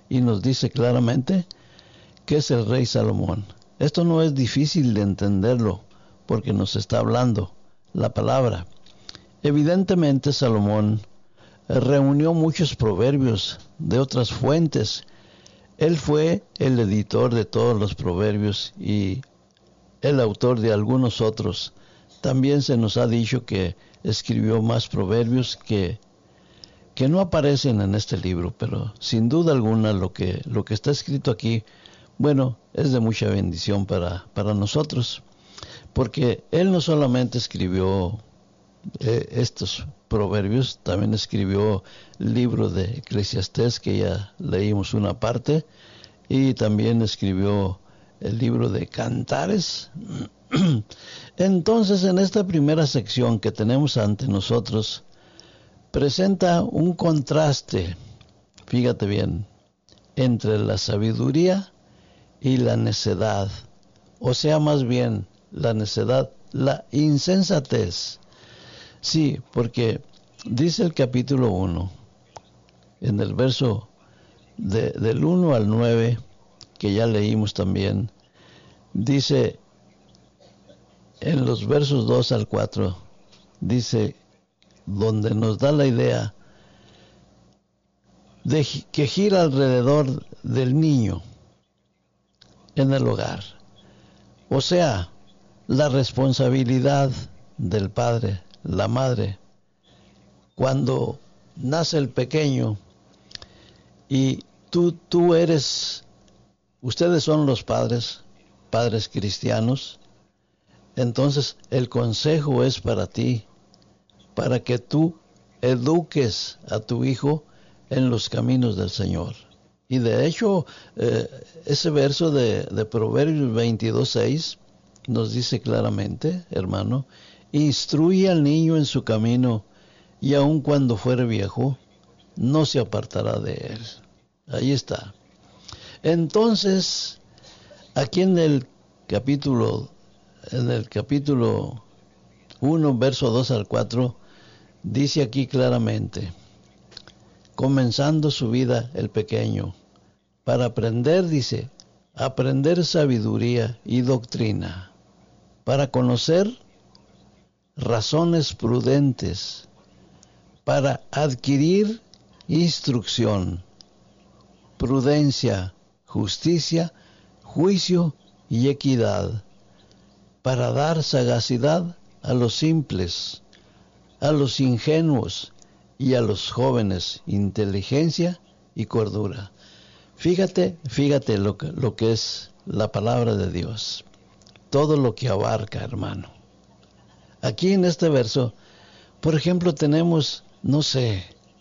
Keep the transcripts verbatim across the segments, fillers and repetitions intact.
y nos dice claramente que es el rey Salomón. Esto no es difícil de entenderlo, porque nos está hablando la palabra. Evidentemente Salomón reunió muchos proverbios de otras fuentes. Él fue el editor de todos los proverbios y el autor de algunos otros. También se nos ha dicho que escribió más proverbios que, que no aparecen en este libro, pero sin duda alguna lo que, lo que está escrito aquí, bueno, es de mucha bendición para, para nosotros, porque él no solamente escribió eh, estos proverbios, también escribió el libro de Eclesiastés, que ya leímos una parte, y también escribió el libro de Cantares. Entonces, en esta primera sección que tenemos ante nosotros, presenta un contraste, fíjate bien, entre la sabiduría y la necedad, o sea, más bien, la necedad, la insensatez. Sí, porque dice el capítulo uno, en el verso de, del uno al nueve, que ya leímos también, dice, en los versos dos al cuatro, dice, donde nos da la idea de que gira alrededor del niño en el hogar. O sea, la responsabilidad del padre, la madre, cuando nace el pequeño y tú, tú eres, ustedes son los padres, padres cristianos, entonces el consejo es para ti, para que tú eduques a tu hijo en los caminos del Señor. Y de hecho, eh, ese verso de, de Proverbios veintidós seis nos dice claramente, hermano, instruye al niño en su camino, y aun cuando fuere viejo, no se apartará de él. Ahí está. Entonces, aquí en el capítulo, en el capítulo uno, verso dos al cuatro, dice aquí claramente, comenzando su vida el pequeño, para aprender, dice, aprender sabiduría y doctrina, para conocer razones prudentes, para adquirir instrucción, prudencia, justicia, juicio y equidad, para dar sagacidad a los simples, a los ingenuos y a los jóvenes, inteligencia y cordura. Fíjate, fíjate lo que, lo que es la palabra de Dios, todo lo que abarca, hermano. Aquí en este verso, por ejemplo, tenemos, no sé,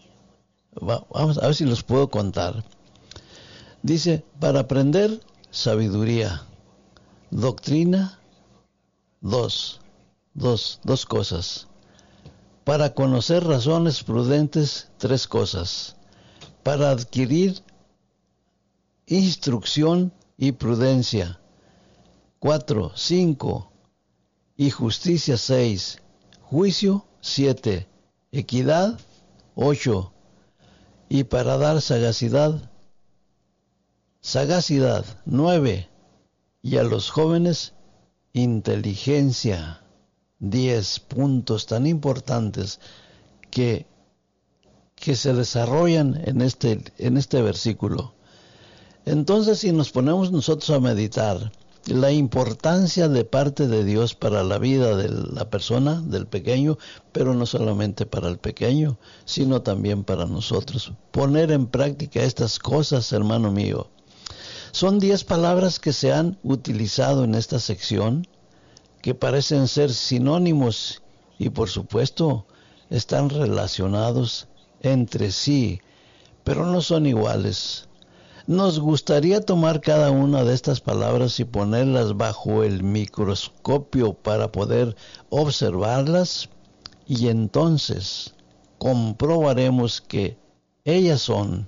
vamos a ver si los puedo contar. Dice, para aprender sabiduría, doctrina, dos, dos, dos cosas. Para conocer razones prudentes, tres cosas. Para adquirir instrucción y prudencia, cuatro, cinco, y justicia, seis, juicio, siete, equidad, ocho, y para dar sagacidad, sagacidad, nueve, y a los jóvenes, inteligencia, diez puntos tan importantes que, que se desarrollan en este, en este versículo. Entonces, si nos ponemos nosotros a meditar la importancia de parte de Dios para la vida de la persona, del pequeño, pero no solamente para el pequeño, sino también para nosotros. Poner en práctica estas cosas, hermano mío. Son diez palabras que se han utilizado en esta sección, que parecen ser sinónimos y por supuesto están relacionados entre sí, pero no son iguales. Nos gustaría tomar cada una de estas palabras y ponerlas bajo el microscopio para poder observarlas, y entonces comprobaremos que ellas son,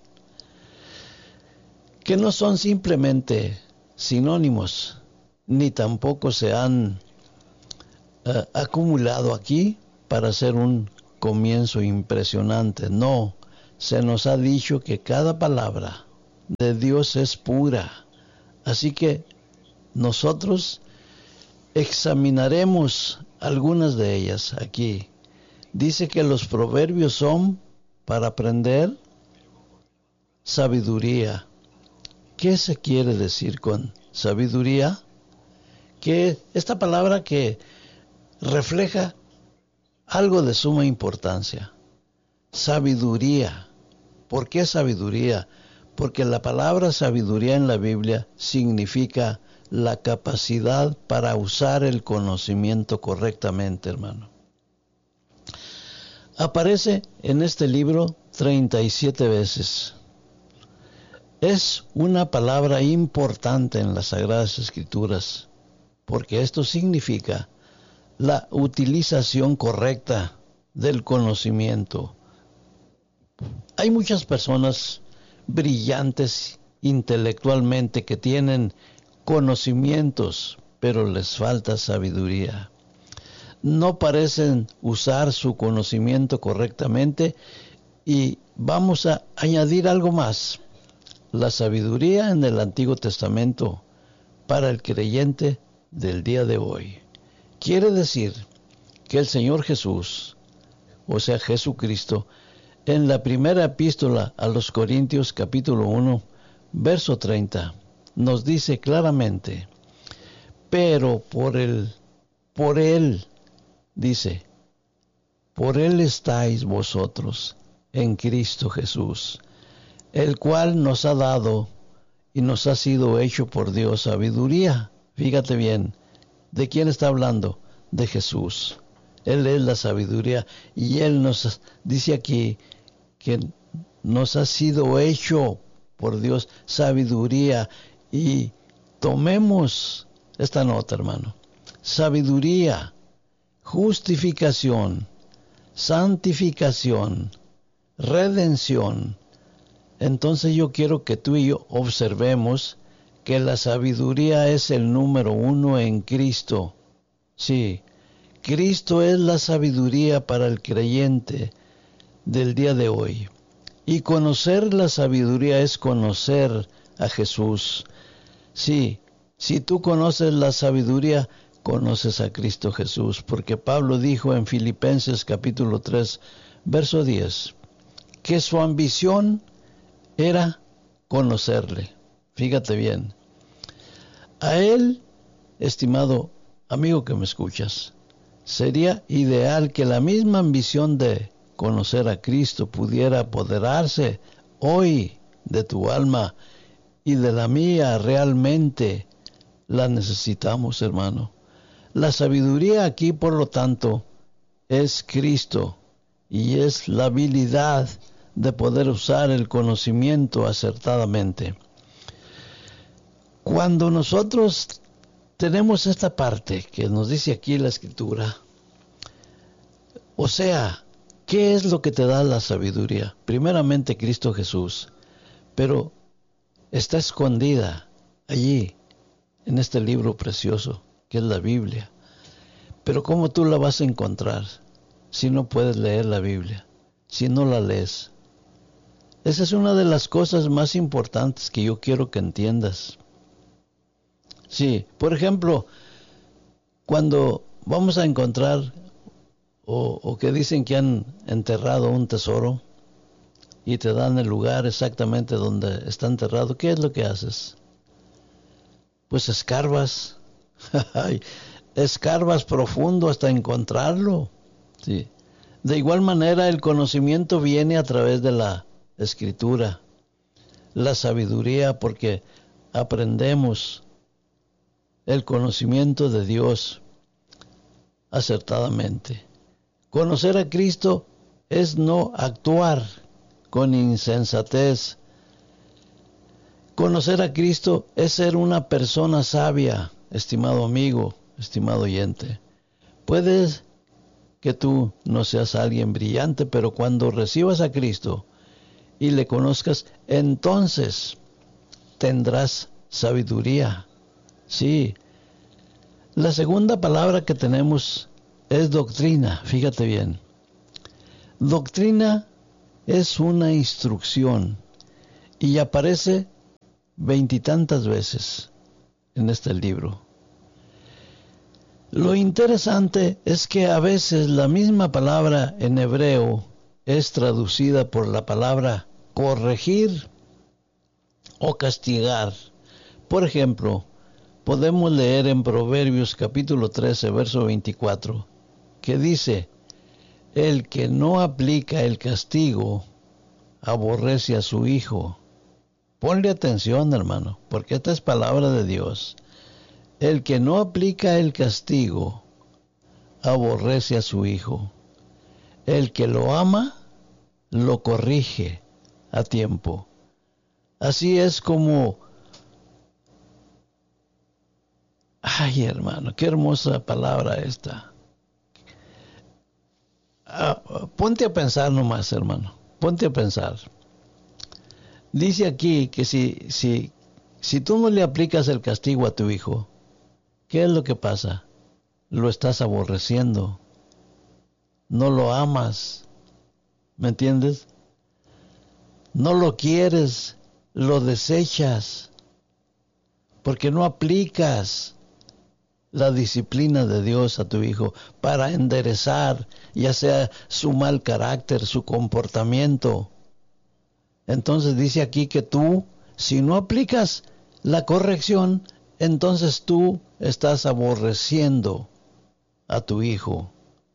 que no son simplemente sinónimos, ni tampoco se han uh, acumulado aquí para hacer un comienzo impresionante. No, se nos ha dicho que cada palabra de Dios es pura. Así que nosotros examinaremos algunas de ellas aquí. Dice que los proverbios son para aprender sabiduría. ¿Qué se quiere decir con sabiduría? Que esta palabra que refleja algo de suma importancia. Sabiduría. ¿Por qué sabiduría? Porque la palabra sabiduría en la Biblia significa la capacidad para usar el conocimiento correctamente, hermano. Aparece en este libro treinta y siete veces. Es una palabra importante en las Sagradas Escrituras, porque esto significa la utilización correcta del conocimiento. Hay muchas personas brillantes intelectualmente que tienen conocimientos, pero les falta sabiduría. No parecen usar su conocimiento correctamente y vamos a añadir algo más. La sabiduría en el Antiguo Testamento para el creyente del día de hoy. Quiere decir que el Señor Jesús, o sea Jesucristo, en la primera epístola a los Corintios capítulo uno, verso treinta, nos dice claramente, pero por él, por él, dice, por él estáis vosotros en Cristo Jesús, el cual nos ha dado y nos ha sido hecho por Dios sabiduría. Fíjate bien, ¿de quién está hablando? De Jesús. Él es la sabiduría y Él nos dice aquí que nos ha sido hecho por Dios sabiduría. Y tomemos esta nota, hermano. Sabiduría, justificación, santificación, redención. Entonces yo quiero que tú y yo observemos que la sabiduría es el número uno en Cristo. Sí, Cristo es la sabiduría para el creyente del día de hoy. Y conocer la sabiduría es conocer a Jesús. Sí, si tú conoces la sabiduría, conoces a Cristo Jesús. Porque Pablo dijo en Filipenses capítulo tres, verso diez, que su ambición era conocerle. Fíjate bien. A él, estimado amigo que me escuchas, sería ideal que la misma ambición de conocer a Cristo pudiera apoderarse hoy de tu alma y de la mía. Realmente la necesitamos, hermano. La sabiduría aquí, por lo tanto, es Cristo y es la habilidad de poder usar el conocimiento acertadamente. Cuando nosotros tenemos esta parte que nos dice aquí la Escritura, o sea, ¿qué es lo que te da la sabiduría? Primeramente Cristo Jesús, pero está escondida allí, en este libro precioso, que es la Biblia. Pero ¿cómo tú la vas a encontrar si no puedes leer la Biblia? Si no la lees. Esa es una de las cosas más importantes que yo quiero que entiendas. Sí, por ejemplo, cuando vamos a encontrar o, o que dicen que han enterrado un tesoro y te dan el lugar exactamente donde está enterrado, ¿qué es lo que haces? Pues escarbas, escarbas profundo hasta encontrarlo. Sí. De igual manera, el conocimiento viene a través de la Escritura, la sabiduría, porque aprendemos el conocimiento de Dios acertadamente. Conocer a Cristo es no actuar con insensatez. Conocer a Cristo es ser una persona sabia, estimado amigo, estimado oyente. Puedes que tú no seas alguien brillante, pero cuando recibas a Cristo y le conozcas, entonces tendrás sabiduría. Sí. La segunda palabra que tenemos es doctrina. Fíjate bien. Doctrina es una instrucción y aparece veintitantas veces en este libro. Lo interesante es que a veces la misma palabra en hebreo es traducida por la palabra corregir o castigar. Por ejemplo, podemos leer en Proverbios capítulo trece, verso veinticuatro, que dice: el que no aplica el castigo aborrece a su hijo. Ponle atención, hermano, porque esta es palabra de Dios. El que no aplica el castigo aborrece a su hijo. El que lo ama lo corrige a tiempo. Así es como... Ay, hermano, qué hermosa palabra esta. Ah, ponte a pensar nomás, hermano. Ponte a pensar. Dice aquí que si, si, si tú no le aplicas el castigo a tu hijo, ¿qué es lo que pasa? Lo estás aborreciendo. No lo amas. ¿Me entiendes? No lo quieres, lo desechas, porque no aplicas la disciplina de Dios a tu hijo para enderezar, ya sea su mal carácter, su comportamiento. Entonces dice aquí que tú, si no aplicas la corrección, entonces tú estás aborreciendo a tu hijo.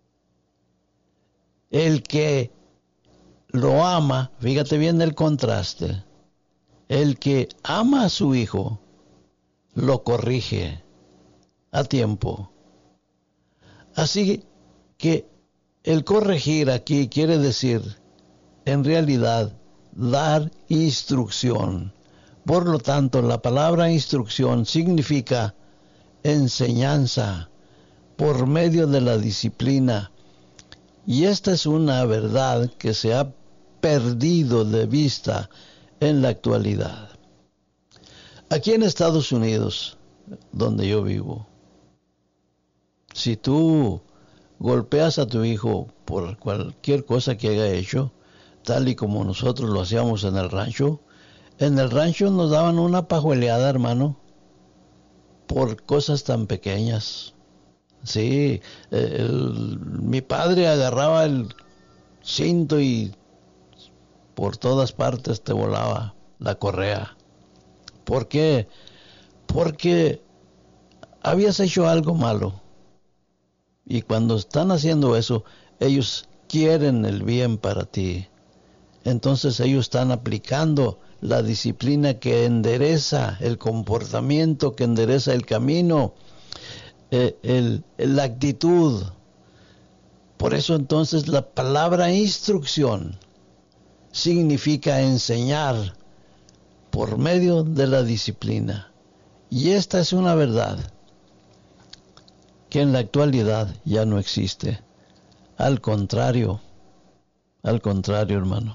El que lo ama, fíjate bien el contraste, el que ama a su hijo, lo corrige a tiempo. Así que el corregir aquí quiere decir, en realidad, dar instrucción. Por lo tanto, la palabra instrucción significa enseñanza por medio de la disciplina. Y esta es una verdad que se ha perdido de vista en la actualidad. Aquí en Estados Unidos, donde yo vivo, si tú golpeas a tu hijo por cualquier cosa que haya hecho, tal y como nosotros lo hacíamos en el rancho, en el rancho nos daban una pajueleada, hermano, por cosas tan pequeñas. Sí, el, mi padre agarraba el cinto y por todas partes te volaba la correa. ¿Por qué? Porque habías hecho algo malo. Y cuando están haciendo eso, ellos quieren el bien para ti. Entonces ellos están aplicando la disciplina que endereza el comportamiento, que endereza el camino, eh, el, la actitud. Por eso entonces la palabra instrucción significa enseñar por medio de la disciplina. Y esta es una verdad que en la actualidad ya no existe. Al contrario, al contrario, hermano.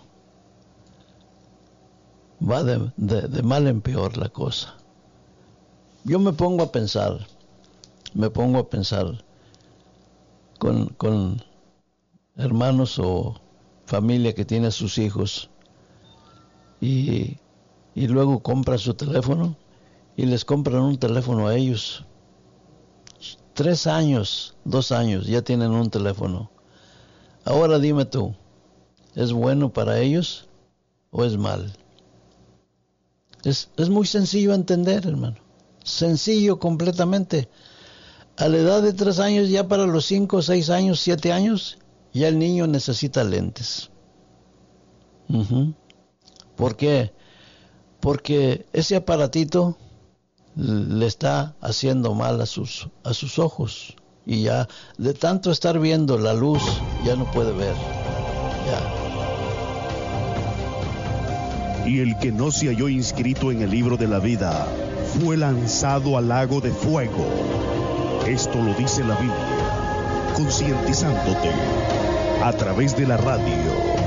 Va de, de, de mal en peor la cosa. Yo me pongo a pensar, me pongo a pensar con, con hermanos o familia que tiene a sus hijos y, y luego compra su teléfono y les compran un teléfono a ellos. Tres años, dos años, ya tienen un teléfono. Ahora dime tú, ¿es bueno para ellos o es mal? Es, es muy sencillo entender, hermano. Sencillo completamente. A la edad de tres años, ya para los cinco, seis años, siete años, ya el niño necesita lentes. Uh-huh. ¿Por qué? Porque ese aparatito le está haciendo mal a sus, a sus ojos. Y ya de tanto estar viendo la luz, ya no puede ver. Ya. Y el que no se halló inscrito en el libro de la vida fue lanzado al lago de fuego. Esto lo dice la Biblia, concientizándote a través de la radio.